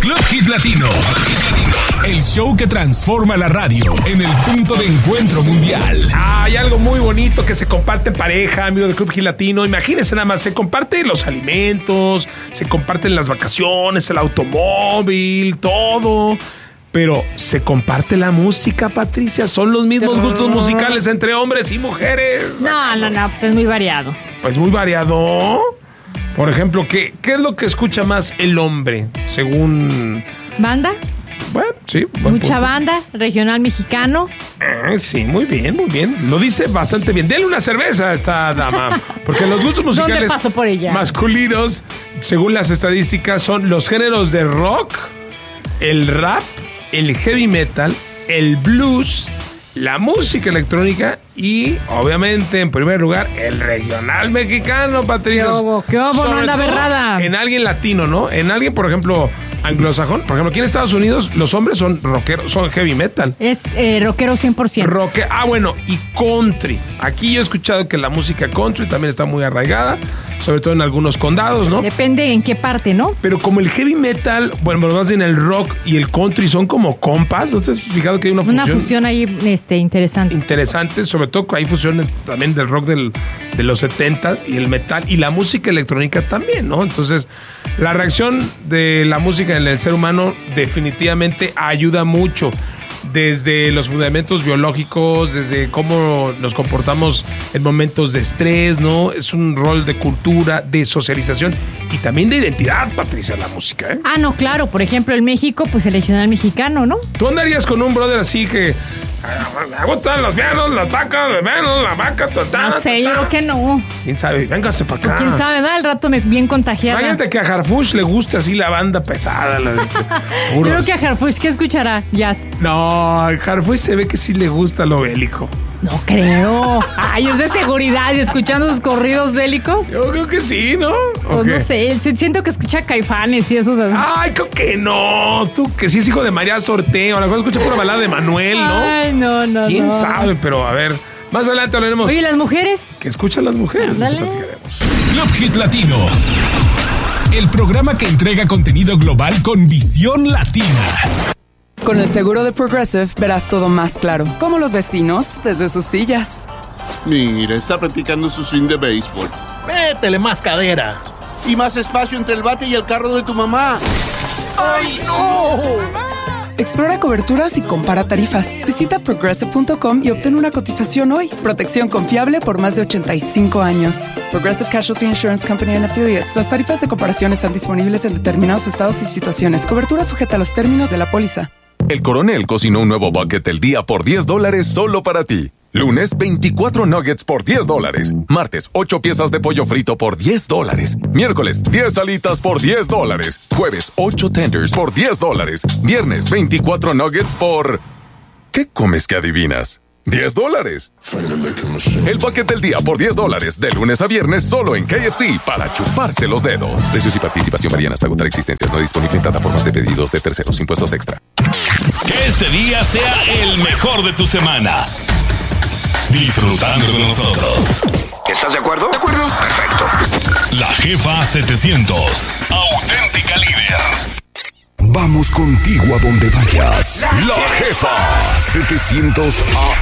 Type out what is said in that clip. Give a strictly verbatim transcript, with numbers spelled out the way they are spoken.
Club Hit Latino. El show que transforma la radio en el punto de encuentro mundial. Ah, hay algo muy bonito que se comparte en pareja, amigo del Club Hit Latino. Imagínense nada más, se comparten los alimentos, se comparten las vacaciones, el automóvil, todo. Pero se comparte la música, Patricia. Son los mismos gustos musicales entre hombres y mujeres. No, no, no, pues es muy variado. Pues muy variado. Por ejemplo, ¿qué, qué es lo que escucha más el hombre? Según... ¿Banda? Bueno, sí. Buen Mucha punto. Banda, regional mexicano. Ah, sí, muy bien, muy bien. Lo dice bastante bien. Dele una cerveza a esta dama. Porque los gustos musicales ¿Dónde paso por ella? masculinos, según las estadísticas, son los géneros de rock, el rap, el heavy metal, el blues, la música electrónica y, obviamente, en primer lugar, el regional mexicano, Patricia. ¿Qué hubo? ¿Qué hubo? No Sobre anda todo berrada. En alguien latino, ¿no? En alguien, por ejemplo, anglosajón. Por ejemplo, aquí en Estados Unidos, los hombres son rockeros, son heavy metal. Es eh, rockero cien por ciento. Rock, ah, bueno, y country. Aquí yo he escuchado que la música country también está muy arraigada, sobre todo en algunos condados, ¿no? Depende en qué parte, ¿no? Pero como el heavy metal, bueno, más bien el rock y el country son como compas, ¿no te has fijado que hay una fusión? Una fusión ahí este, interesante. Interesante, sobre todo que hay fusión también del rock del, de los setenta y el metal y la música electrónica también, ¿no? Entonces, la reacción de la música en el ser humano definitivamente ayuda mucho. Desde los fundamentos biológicos, desde cómo nos comportamos en momentos de estrés, ¿no? Es un rol de cultura, de socialización y también de identidad, Patricia, la música, ¿eh? Ah, no, claro. Por ejemplo, el México, pues el regional mexicano, ¿no? ¿Tú andarías con un brother así que... Me gustan los pianos, las vacas, los venos, la vaca, ta, No sé, yo creo que no. ¿Quién sabe? Véngase para acá. Pues quién sabe, ¿no? Al rato me bien contagiada. Imagínate que a Harfush le gusta así la banda pesada. La de este, Yo creo que a Harfush, ¿qué escuchará? Jazz. No, a Harfush se ve que sí le gusta lo bélico. No creo. Ay, es de seguridad y escuchando sus corridos bélicos. Yo creo que sí, ¿no? Pues no sé, siento que escucha Caifanes y esos así. Ay, creo que no. Tú que sí es hijo de María Sorteo. A lo mejor escucha pura balada de Manuel, ¿no? Ay, no, no, ¿Quién no. sabe? Pero a ver, más adelante hablaremos. Oye, ¿las mujeres? ¿Qué escuchan las mujeres? Dale. Eso platicaremos. Club Hit Latino. El programa que entrega contenido global con visión latina. Con el seguro de Progressive verás todo más claro, como los vecinos desde sus sillas. Mira, está practicando su swing de béisbol. Métele más cadera. Y más espacio entre el bate y el carro de tu mamá. ¡Ay, no! Explora coberturas y compara tarifas. Visita progressive punto com y obtén una cotización hoy. Protección confiable por más de ochenta y cinco años. Progressive Casualty Insurance Company and Affiliates. Las tarifas de comparación están disponibles en determinados estados y situaciones. Cobertura sujeta a los términos de la póliza. El Coronel cocinó un nuevo bucket del día por diez dólares solo para ti. Lunes, veinticuatro nuggets por diez dólares. Martes, ocho piezas de pollo frito por diez dólares. Miércoles, diez alitas por diez dólares. Jueves, ocho tenders por diez dólares. Viernes, veinticuatro nuggets por... ¿Qué comes que adivinas? diez dólares. El bucket del día por diez dólares. De lunes a viernes solo en K F C para chuparse los dedos. Precios y participación varían hasta agotar existencias. No disponible en plataformas de pedidos de terceros. Impuestos extra. Que este día sea el mejor de tu semana. Disfrutando con nosotros. ¿Estás de acuerdo? De acuerdo. Perfecto. La Jefa setecientos. Auténtica líder. Vamos contigo a donde vayas. La Jefa setecientos A